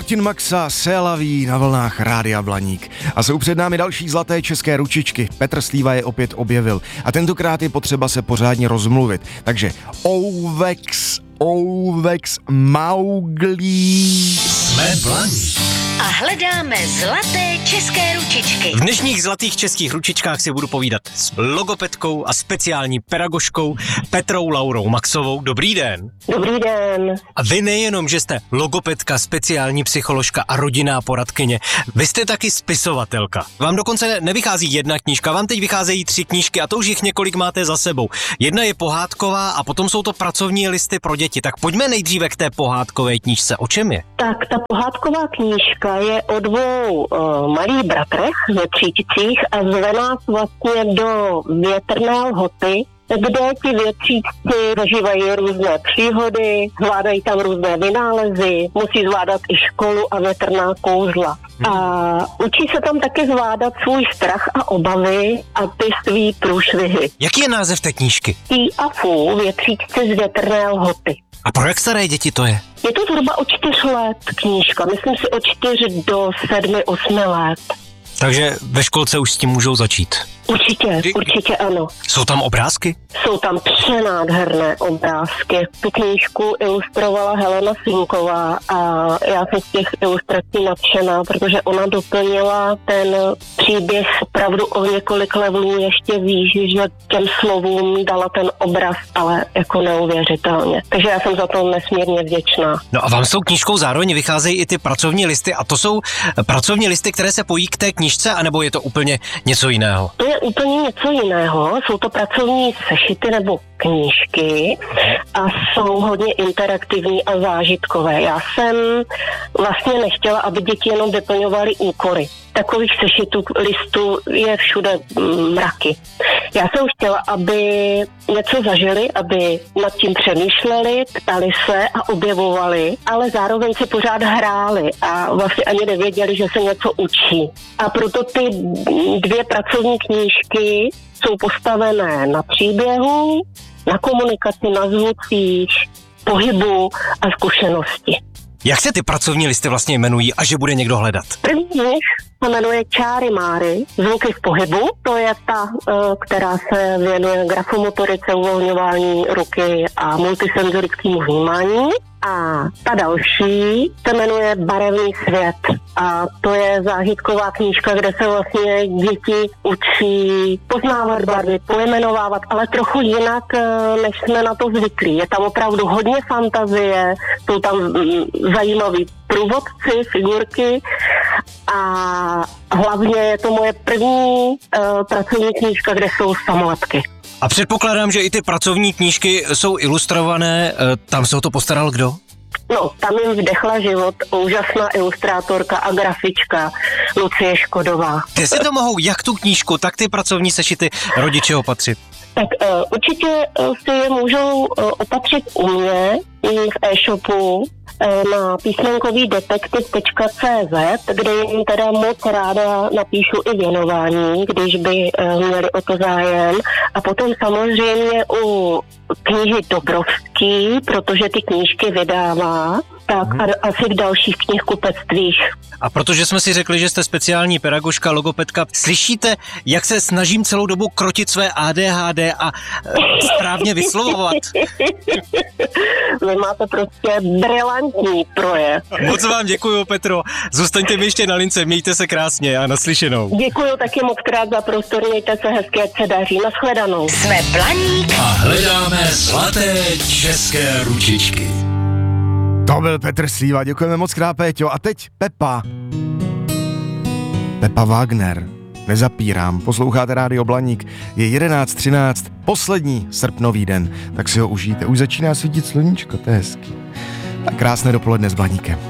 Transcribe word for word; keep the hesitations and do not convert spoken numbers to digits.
Martin Maxa, Sélaví na vlnách Rádia Blaník. A jsou před námi další zlaté české ručičky. Petr Slíva je opět objevil. A tentokrát je potřeba se pořádně rozmluvit. Takže Ouvex, Ouvex Mauglí. Jsme Blaník. A hledáme zlaté české ručičky. V dnešních zlatých českých ručičkách si budu povídat s logopedkou a speciální pedagožkou Petrou Laurou Maxovou. Dobrý den. Dobrý den. A vy nejenom, že jste logopedka, speciální psycholožka a rodinná poradkyně, vy jste taky spisovatelka. Vám dokonce nevychází jedna knížka, vám teď vycházejí tři knížky a to už jich několik máte za sebou. Jedna je pohádková a potom jsou to pracovní listy pro děti. Tak pojďme nejdříve k té pohádkové knížce. O čem je? Tak ta pohádková knížka je o dvou uh, malých bratrech ve Tříticích a zve nás vlastně do větrné lhoty, kde ti větříci zažívají různé příhody, zvládají tam různé vynálezy, musí zvládat i školu a větrná kouzla. A učí se tam taky zvládat svůj strach a obavy a ty svý průšvihy. Jaký je název té knížky? Tí a fů, větříci z větrné lhoty. A pro jak staré děti to je? Je to zhruba od čtyř let knížka, myslím si od čtyř do sedmi, osmi let. Takže ve školce už s tím můžou začít. Určitě, určitě ano. Jsou tam obrázky? Jsou tam přenádherné obrázky. Tu knížku ilustrovala Helena Sinková a já jsem z těch ilustrací nadšená, protože ona doplnila ten příběh opravdu o několik levelů ještě výš, že těm slovům dala ten obraz, ale jako neuvěřitelně. Takže já jsem za to nesmírně vděčná. No a vám s tou knížkou zároveň vycházejí i ty pracovní listy a to jsou pracovní listy, které se pojí k té knížce, anebo je to úplně něco jiného? To je úplně něco jiného. Jsou to pracovní sešity nebo knížky a jsou hodně interaktivní a zážitkové. Já jsem vlastně nechtěla, aby děti jenom vyplňovaly úkoly. Takových sešitů, listů je všude mraky. Já jsem chtěla, aby něco zažili, aby nad tím přemýšleli, ptali se a objevovali, ale zároveň si pořád hráli a vlastně ani nevěděli, že se něco učí. A proto ty dvě pracovní knížky jsou postavené na příběhu, na komunikaci, na zvucích, pohybu a zkušenosti. Jak se ty pracovní listy vlastně jmenují a že bude někdo hledat? První z nich se jmenuje Čáry Máry, zvuky v pohybu. To je ta, která se věnuje grafomotorice, uvolňování ruky a multisenzorickému vnímání. A ta další se jmenuje Barevný svět. A to je zážitková knížka, kde se vlastně děti učí poznávat barvy, pojmenovávat, ale trochu jinak, než jsme na to zvyklí. Je tam opravdu hodně fantazie, jsou tam zajímaví průvodci, figurky a hlavně je to moje první uh, pracovní knížka, kde jsou samolepky. A předpokládám, že i ty pracovní knížky jsou ilustrované, tam se o to postaral kdo? No, tam jim vdechla život úžasná ilustrátorka a grafička Lucie Škodová. Kde si to mohou jak tu knížku, tak ty pracovní sešity rodiče opatřit? Tak uh, určitě uh, si je můžou uh, opatřit u mě v e-shopu uh, na písmenkový detektiv tečka cé zet, kde jim teda moc ráda napíšu i věnování, když by uh, měli o to zájem. A potom samozřejmě u knihy Dobrovský, protože ty knížky vydává, tak hmm. a asi v dalších knihkupectvích. A protože jsme si řekli, že jste speciální pedagožka, logopedka, slyšíte, jak se snažím celou dobu krotit své á dé há dé a e, správně vyslovovat? Vy máte prostě brilantní projev. Moc vám děkuju, Petro. Zůstaňte mi ještě na lince, mějte se krásně a naslyšenou. Děkuju taky moc krát za prostor, mějte se hezky, ať se daří. Nashledanou. Jsme Blaník a hledáme zlaté české ručičky. To byl Petr Slíva, děkujeme moc krát, Péťo. A teď Pepa. Pepa Wagner. Nezapírám, posloucháte Rádio Blaník. Je jedenáct třináct, poslední srpnový den, tak si ho užijte. Už začíná svítit sluníčko, to je hezký. Tak krásné dopoledne s Blaníkem.